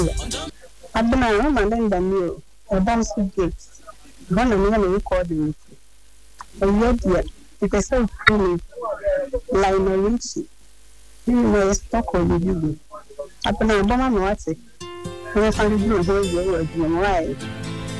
Abena no man then the new or dance gate. One and one recording. And yet, it is so fully like no richie. You know, stock or you. Abena, Obama, what's it? We find you whole year, right?